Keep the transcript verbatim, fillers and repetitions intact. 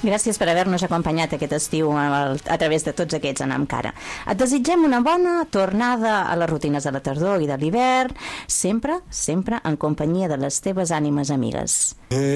Gràcies per haver-nos acompanyat aquest estiu a, a través de tots aquests Anar amb cara. Et desitgem una bona tornada a les rutines de la tardor i de l'hivern, sempre, sempre en companyia de les teves ànimes amigues.